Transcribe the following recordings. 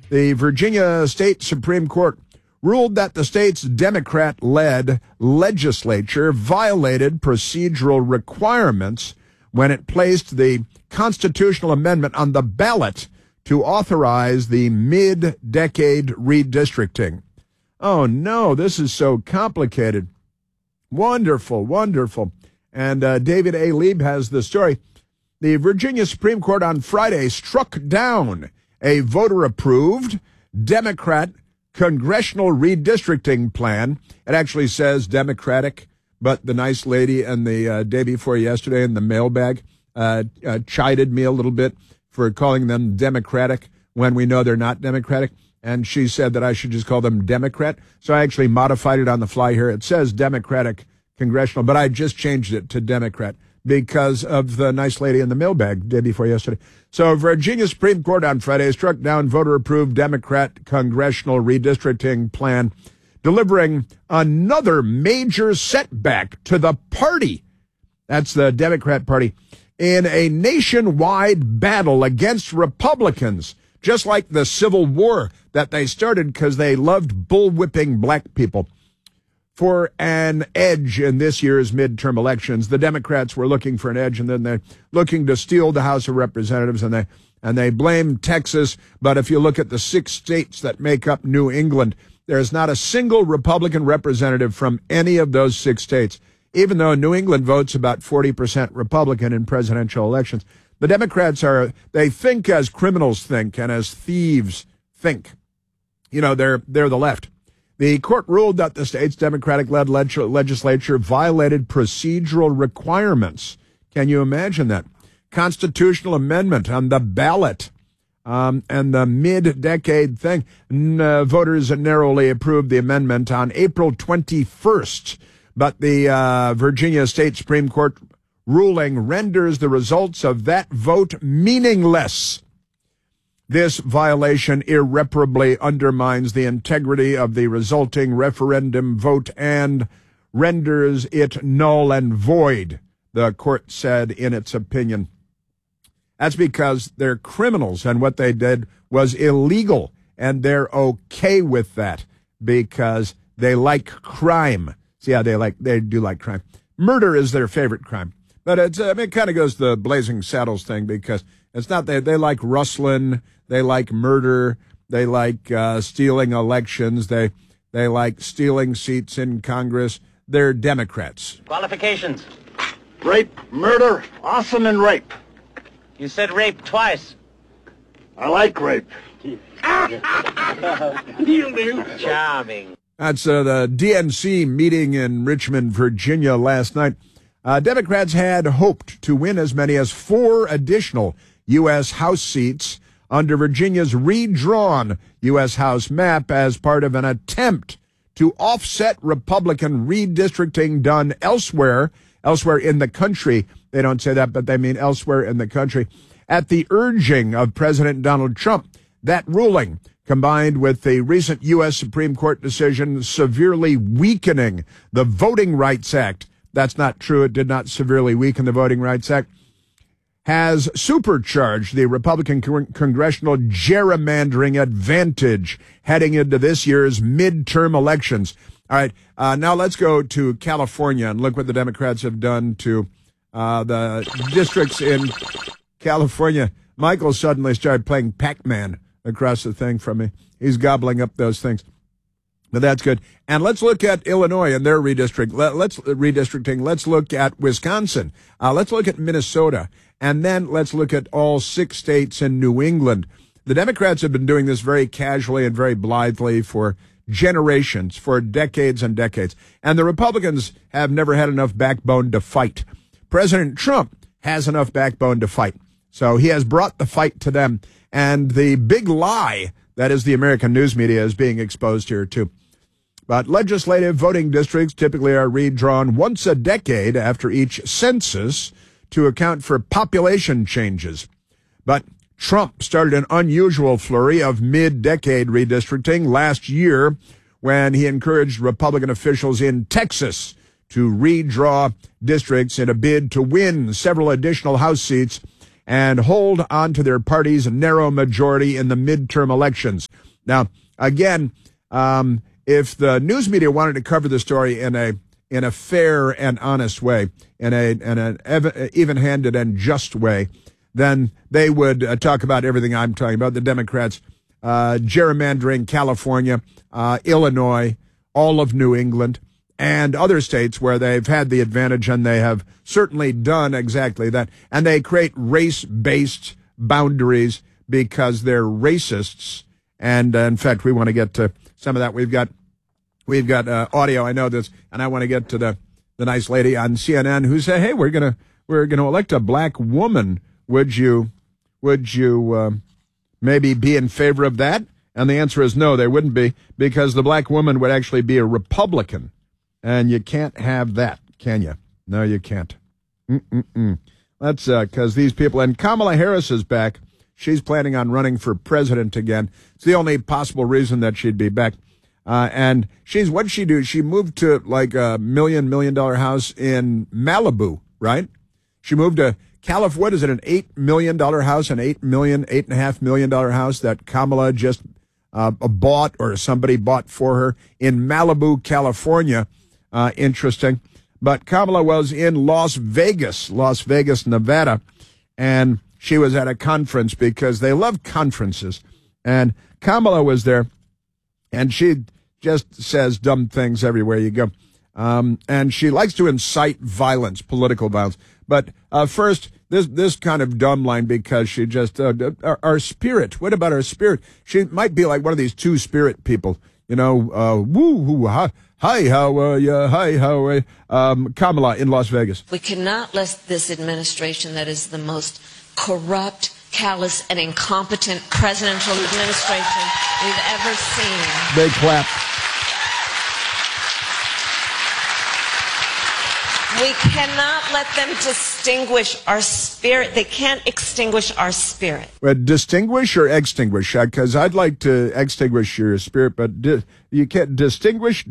The Virginia State Supreme Court ruled that the state's Democrat-led legislature violated procedural requirements when it placed the constitutional amendment on the ballot to authorize the mid-decade redistricting. Oh, no, this is so complicated. Wonderful, wonderful. And David A. Lieb has the story. The Virginia Supreme Court on Friday struck down a voter-approved Democrat congressional redistricting plan. It actually says Democratic, but the nice lady and the day before yesterday in the mailbag chided me a little bit for calling them Democratic when we know they're not Democratic. And she said that I should just call them Democrat. So I actually modified it on the fly here. It says Democratic congressional, but I just changed it to Democrat because of the nice lady in the mailbag day before yesterday. So Virginia Supreme Court on Friday struck down voter-approved Democrat congressional redistricting plan, delivering another major setback to the party. That's the Democrat Party in a nationwide battle against Republicans, just like the Civil War that they started because they loved bullwhipping black people. For an edge in this year's midterm elections, the Democrats were looking for an edge, and then they're looking to steal the House of Representatives, and they blame Texas. But if you look at the 6 states that make up New England, there's not a single Republican representative from any of those 6 states, even though New England votes about 40% Republican in presidential elections. The Democrats they think as criminals think and as thieves think. You know, they're the left. The court ruled that the state's Democratic-led legislature violated procedural requirements. Can you imagine that? Constitutional amendment on the ballot and the mid-decade thing. Voters narrowly approved the amendment on April 21st, but the Virginia State Supreme Court ruling renders the results of that vote meaningless. This violation irreparably undermines the integrity of the resulting referendum vote and renders it null and void, the court said in its opinion. That's because they're criminals, and what they did was illegal, and they're okay with that because they like crime. See how they do like crime. Murder is their favorite crime. But it kind of goes to the Blazing Saddles thing because it's not they like rustling, they like murder, they like stealing elections, they like stealing seats in Congress. They're Democrats. Qualifications. Rape, murder, arson, and rape. You said rape twice. I like rape. You'll do. Charming. That's the DNC meeting in Richmond, Virginia last night. Democrats had hoped to win as many as 4 additional U.S. House seats under Virginia's redrawn U.S. House map as part of an attempt to offset Republican redistricting done elsewhere in the country. They don't say that, but they mean elsewhere in the country. At the urging of President Donald Trump, that ruling, combined with the recent U.S. Supreme Court decision severely weakening the Voting Rights Act, that's not true, it did not severely weaken the Voting Rights Act, has supercharged the Republican congressional gerrymandering advantage heading into this year's midterm elections. All right, now let's go to California and look what the Democrats have done to the districts in California. Michael suddenly started playing Pac-Man across the thing from me. He's gobbling up those things. But that's good. And let's look at Illinois and their redistricting. Let's look at Wisconsin. Let's look at Minnesota. And then let's look at all 6 states in New England. The Democrats have been doing this very casually and very blithely for generations, for decades and decades. And the Republicans have never had enough backbone to fight. President Trump has enough backbone to fight. So he has brought the fight to them. And the big lie that is the American news media is being exposed here, too. But legislative voting districts typically are redrawn once a decade after each census to account for population changes. But Trump started an unusual flurry of mid-decade redistricting last year when he encouraged Republican officials in Texas to redraw districts in a bid to win several additional House seats and hold on to their party's narrow majority in the midterm elections. Now, again, if the news media wanted to cover the story in a fair and honest way, in an even-handed and just way, then they would talk about everything I'm talking about. The Democrats gerrymandering California, Illinois, all of New England, and other states where they've had the advantage, and they have certainly done exactly that. And they create race-based boundaries because they're racists. And in fact, we want to get to some of that. We've got audio. I know this, and I want to get to the nice lady on CNN who said, "Hey, we're gonna elect a black woman. Would you maybe be in favor of that?" And the answer is no, they wouldn't be, because the black woman would actually be a Republican, and you can't have that, can you? No, you can't. That's because these people, and Kamala Harris is back. She's planning on running for president again. It's the only possible reason that she'd be back. And what'd she do? She moved to like a $1 million house in Malibu, right? She moved to California. What is it? An $8 million house, $8.5 million house that Kamala just bought, or somebody bought for her in Malibu, California. Interesting. But Kamala was in Las Vegas, Nevada, and she was at a conference because they love conferences. And Kamala was there, and she just says dumb things everywhere you go. And she likes to incite violence, political violence. But first, this kind of dumb line, because she just, our spirit, what about our spirit? She might be like one of these two-spirit people, woo-hoo, hi, how are you? Hi, how are you? Kamala in Las Vegas. We cannot let this administration that is the most corrupt, callous, and incompetent presidential administration we've ever seen. They clap. We cannot let them distinguish our spirit. They can't extinguish our spirit. Distinguish or extinguish? Because I'd like to extinguish your spirit, but you can't extinguish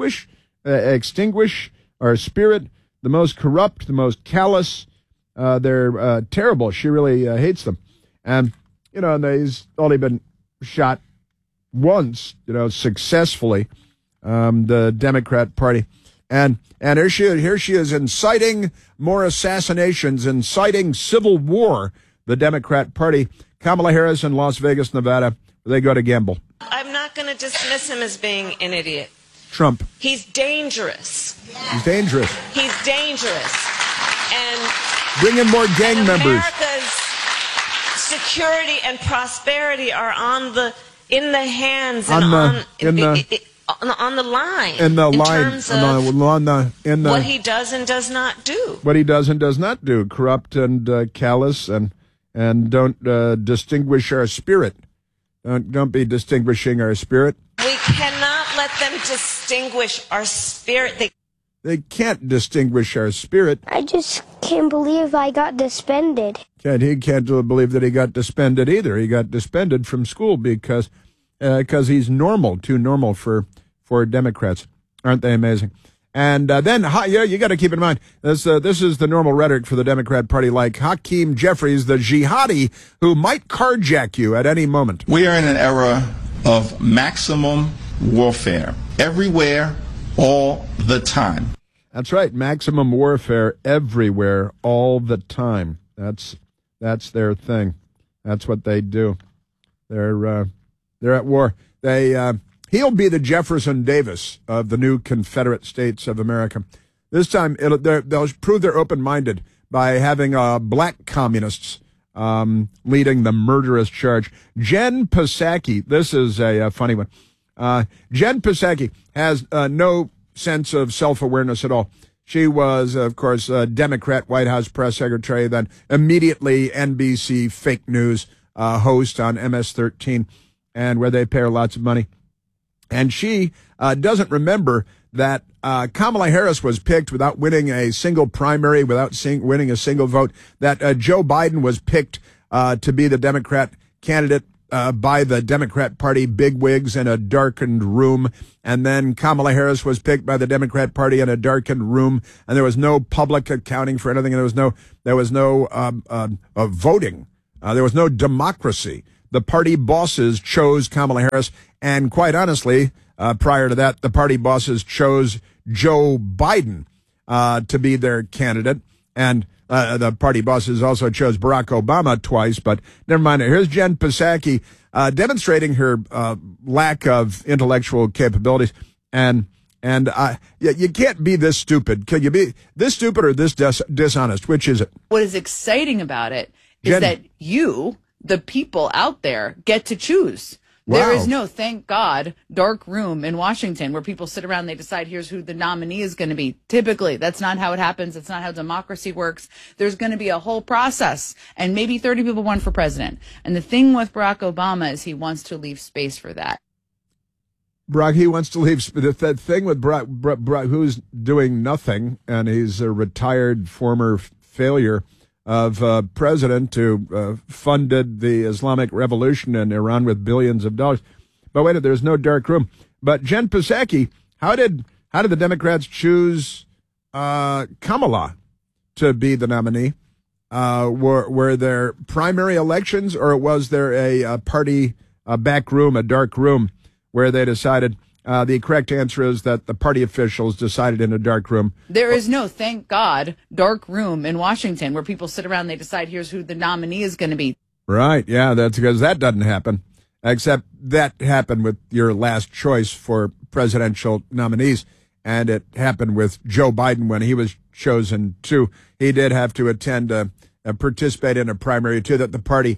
our spirit. The most corrupt, the most callous. They're terrible. She really hates them. And, he's only been shot once, successfully, the Democrat Party. And here she is inciting more assassinations, inciting civil war, the Democrat Party. Kamala Harris in Las Vegas, Nevada, they go to gamble. I'm not going to dismiss him as being an idiot. Trump. He's dangerous. He's dangerous. He's dangerous. And bring in more gang members. America's security and prosperity are in the hands and on the line. In the line. Terms of what he does and does not do. What he does and does not do. Corrupt and callous, and don't distinguish our spirit. Don't be distinguishing our spirit. We cannot let them distinguish our spirit. They can't distinguish our spirit. I just can't believe I got suspended. He can't believe that he got suspended either. He got suspended from school because he's too normal for Democrats. Aren't they amazing? And then, you got to keep in mind, this is the normal rhetoric for the Democrat Party, like Hakeem Jeffries, the jihadi who might carjack you at any moment. We are in an era of maximum warfare. Everywhere, all the time. That's right. Maximum warfare everywhere, all the time. That's their thing. That's what they do. They're at war. He'll be the Jefferson Davis of the new Confederate States of America. This time, they'll prove they're open-minded by having black communists leading the murderous charge. Jen Psaki, this is a funny one. Jen Psaki has no sense of self-awareness at all. She was, of course, a Democrat White House press secretary, then immediately NBC fake news host on MS-13, and where they pay her lots of money. And she doesn't remember that Kamala Harris was picked without winning a single primary, without winning a single vote, that Joe Biden was picked to be the Democrat candidate by the Democrat Party bigwigs in a darkened room, and then Kamala Harris was picked by the Democrat Party in a darkened room, and there was no public accounting for anything, and there was no voting. There was no democracy. The party bosses chose Kamala Harris, and quite honestly, prior to that, the party bosses chose Joe Biden to be their candidate, and the party bosses also chose Barack Obama twice, but never mind. Here's Jen Psaki demonstrating her lack of intellectual capabilities, and you can't be this stupid. Can you be this stupid or this dishonest? Which is it? What is exciting about it is that you, the people out there, get to choose. Wow. There is no, thank God, dark room in Washington where people sit around and they decide here's who the nominee is going to be. Typically, that's not how it happens. That's not how democracy works. There's going to be a whole process, and maybe 30 people won for president. And the thing with Barack Obama is he wants to leave space for that. He wants to leave. The thing with Barack, who's doing nothing, and he's a retired former failure of president who funded the Islamic Revolution in Iran with billions of dollars. But wait, there's no dark room. But Jen Psaki, how did the Democrats choose Kamala to be the nominee? Were there primary elections, or was there a party back room, a dark room, where they decided? The correct answer is that the party officials decided in a dark room. There is no, thank God, dark room in Washington where people sit around and they decide here's who the nominee is going to be. Right, yeah, that's because that doesn't happen. Except that happened with your last choice for presidential nominees, and it happened with Joe Biden when he was chosen too. He did have to attend, participate in a primary too that the party,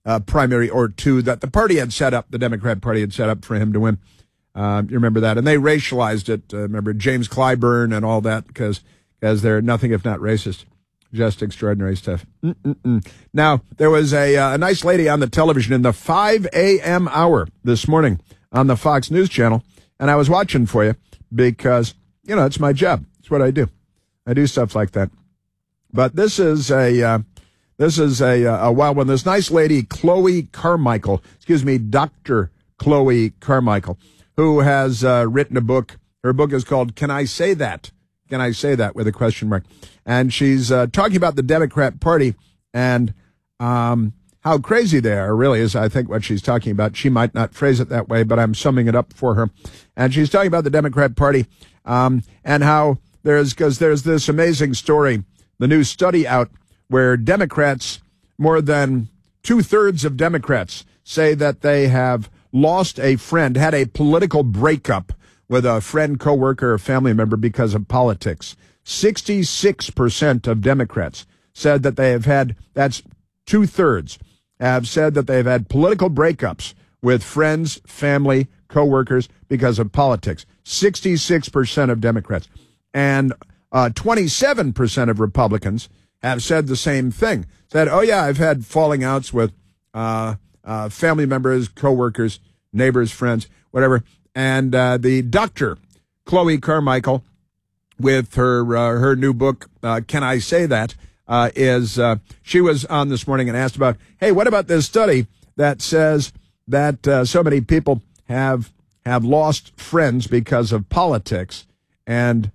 that the party had set up, the Democrat Party had set up for him to win. You remember that, and they racialized it. Remember James Clyburn and all that because they're nothing if not racist. Just extraordinary stuff. Now, there was a nice lady on the television in the 5 a.m. hour this morning on the Fox News Channel, and I was watching for you because, it's my job. It's what I do. I do stuff like that. But this is a wild one. This nice lady, Chloe Carmichael, Dr. Chloe Carmichael, who has written a book. Her book is called Can I Say That? Can I Say That? With a question mark. And she's talking about the Democrat Party and how crazy they are, really, is I think what she's talking about. She might not phrase it that way, but I'm summing it up for her. And she's talking about the Democrat Party and how there's this amazing story, the new study out, where Democrats, more than 2/3 of Democrats, say that they have lost a friend, had a political breakup with a friend, coworker, or family member because of politics. 66% of Democrats said that they have had, that's 2/3, have said that they've had political breakups with friends, family, coworkers because of politics. 66% of Democrats. And 27% of Republicans have said the same thing. Said, oh yeah, I've had falling outs with family members, coworkers, neighbors, friends, whatever. And the Dr. Chloe Carmichael, with her new book, Can I Say That? She was on this morning and asked about, hey, what about this study that says that so many people have lost friends because of politics, and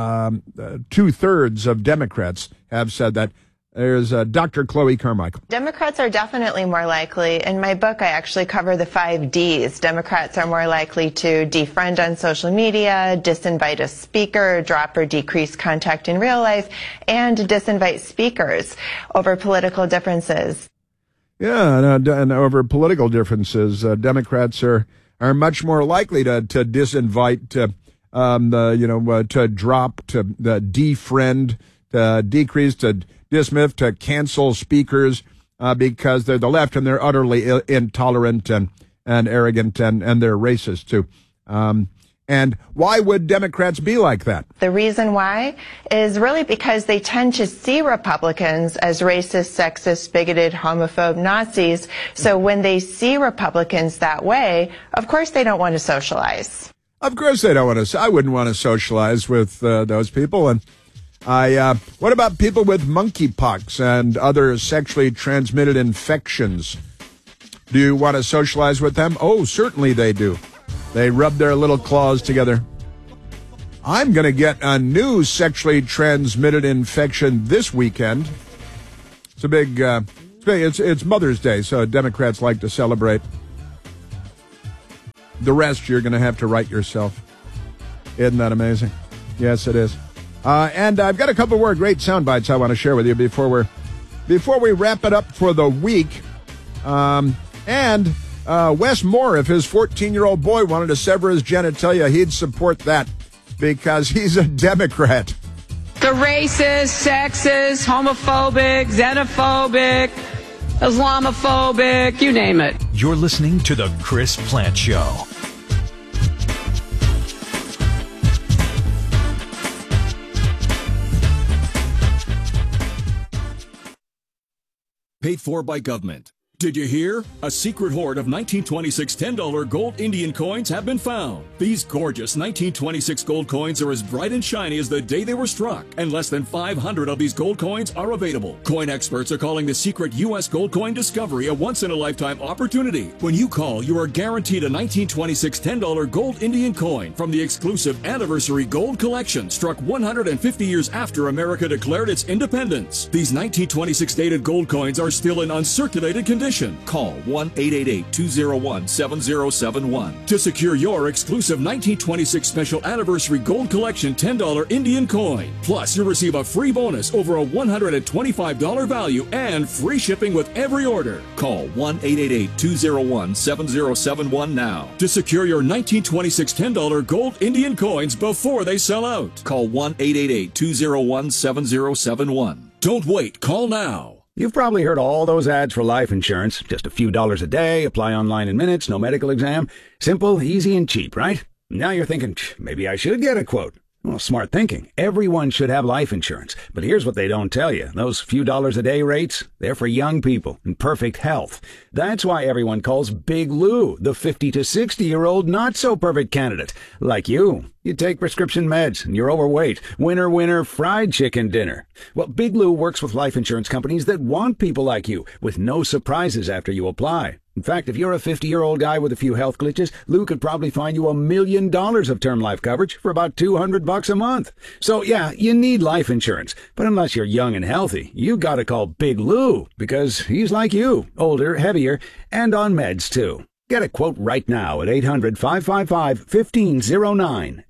2/3 of Democrats have said that. There's Dr. Chloe Carmichael. Democrats are definitely more likely. In my book, I actually cover the 5 Ds. Democrats are more likely to defriend on social media, disinvite a speaker, drop or decrease contact in real life, and disinvite speakers over political differences. Yeah, and over political differences, Democrats are much more likely to disinvite, to drop, to defriend, to decrease, to dismiss, to cancel speakers because they're the left and they're utterly intolerant and arrogant and they're racist too. And why would Democrats be like that? The reason why is really because they tend to see Republicans as racist, sexist, bigoted, homophobe, Nazis. So when they see Republicans that way, of course they don't want to socialize. Of course they don't want to. I wouldn't want to socialize with those people. And what about people with monkeypox and other sexually transmitted infections? Do you want to socialize with them? Oh, certainly they do. They rub their little claws together. I'm going to get a new sexually transmitted infection this weekend. It's a big, it's Mother's Day, so Democrats like to celebrate. The rest you're going to have to write yourself. Isn't that amazing? Yes, it is. And I've got a couple more great sound bites I want to share with you before we wrap it up for the week. Wes Moore, if his 14-year-old boy wanted to sever his genitalia, he'd support that because he's a Democrat. The racist, sexist, homophobic, xenophobic, Islamophobic, you name it. You're listening to The Chris Plante Show. Paid for by government. Did you hear? A secret hoard of 1926 $10 gold Indian coins have been found. These gorgeous 1926 gold coins are as bright and shiny as the day they were struck, and less than 500 of these gold coins are available. Coin experts are calling the secret U.S. gold coin discovery a once-in-a-lifetime opportunity. When you call, you are guaranteed a 1926 $10 gold Indian coin from the exclusive Anniversary Gold Collection, struck 150 years after America declared its independence. These 1926 dated gold coins are still in uncirculated condition. Call 1-888-201-7071 to secure your exclusive 1926 Special Anniversary Gold Collection $10 Indian coin. Plus, you'll receive a free bonus over a $125 value and free shipping with every order. Call 1-888-201-7071 now to secure your 1926 $10 gold Indian coins before they sell out. Call 1-888-201-7071. Don't wait. Call now. You've probably heard all those ads for life insurance. Just a few dollars a day, apply online in minutes, no medical exam. Simple, easy, and cheap, right? Now you're thinking, maybe I should get a quote. Well, smart thinking. Everyone should have life insurance. But here's what they don't tell you. Those few dollars a day rates, they're for young people in perfect health. That's why everyone calls Big Lou the 50 to 60-year-old not-so-perfect candidate. Like you. You take prescription meds and you're overweight. Winner, winner, fried chicken dinner. Well, Big Lou works with life insurance companies that want people like you, with no surprises after you apply. In fact, if you're a 50-year-old guy with a few health glitches, Lou could probably find you $1 million of term life coverage for about $200 a month. So yeah, you need life insurance. But unless you're young and healthy, you gotta call Big Lou, because he's like you, older, heavier, and on meds too. Get a quote right now at 800-555-1509,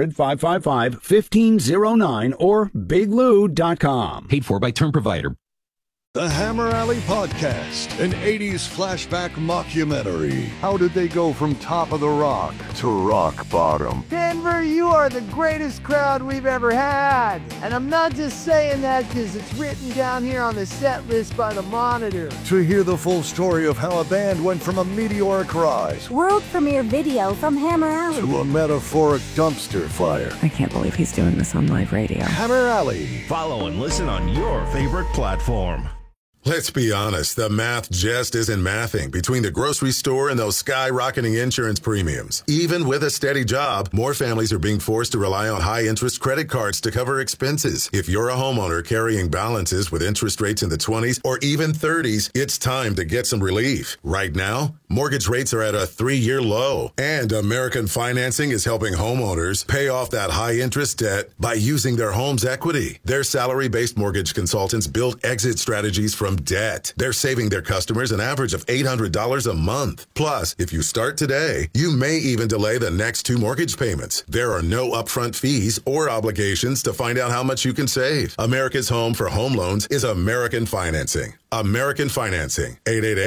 800-555-1509, or biglou.com. Paid for by term provider. The Hammer Alley Podcast, an 80s flashback mockumentary. How did they go from top of the rock to rock bottom? Denver, you are the greatest crowd we've ever had. And I'm not just saying that because it's written down here on the set list by the Monitor. To hear the full story of how a band went from a meteoric rise, world premiere video from Hammer Alley, to a metaphoric dumpster fire. I can't believe he's doing this on live radio. Hammer Alley. Follow and listen on your favorite platform. Let's be honest, the math just isn't mathing between the grocery store and those skyrocketing insurance premiums. Even with a steady job, more families are being forced to rely on high-interest credit cards to cover expenses. If you're a homeowner carrying balances with interest rates in the 20s or even 30s, it's time to get some relief. Right now, mortgage rates are at a 3-year low, and American Financing is helping homeowners pay off that high-interest debt by using their home's equity. Their salary-based mortgage consultants build exit strategies from debt. They're saving their customers an average of $800 a month. Plus, if you start today, you may even delay the next 2 mortgage payments. There are no upfront fees or obligations to find out how much you can save. America's home for home loans is American Financing. American Financing,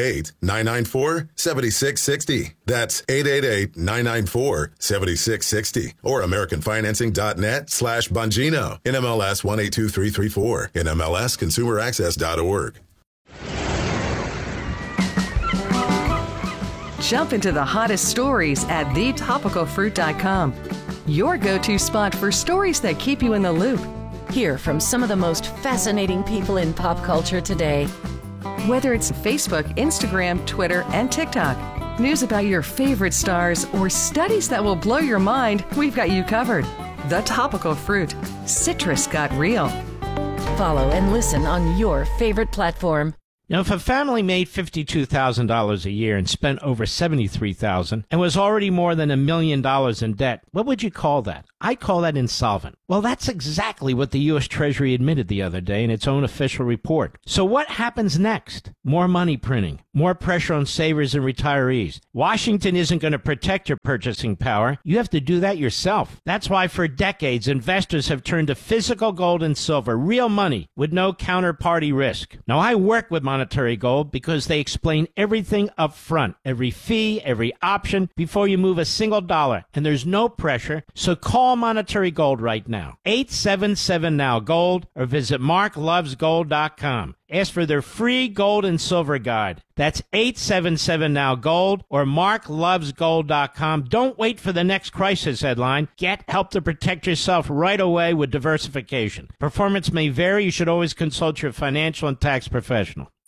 888-994-7660. That's 888-994-7660. Or AmericanFinancing.net/Bongino. NMLS 182334. NMLSConsumerAccess.org. Jump into the hottest stories at thetopicalfruit.com. Your go-to spot for stories that keep you in the loop. Hear from some of the most fascinating people in pop culture today. Whether it's Facebook, Instagram, Twitter, and TikTok, news about your favorite stars, or studies that will blow your mind, we've got you covered. The Topical Fruit. Citrus got real. Follow and listen on your favorite platform. Now, if a family made $52,000 a year and spent over $73,000 and was already more than $1 million in debt, what would you call that? I call that insolvent. Well, that's exactly what the U.S. Treasury admitted the other day in its own official report. So what happens next? More money printing, more pressure on savers and retirees. Washington isn't going to protect your purchasing power. You have to do that yourself. That's why for decades, investors have turned to physical gold and silver, real money with no counterparty risk. Now, I work with Monetary Gold because they explain everything up front, every fee, every option before you move a single dollar, and there's no pressure. So call Monetary Gold right now, 877-NOW-GOLD, or visit marklovesgold.com. Ask for their free gold and silver guide. That's 877-NOW-GOLD or marklovesgold.com. Don't wait for the next crisis headline. Get help to protect yourself right away with diversification. Performance may vary. You should always consult your financial and tax professional.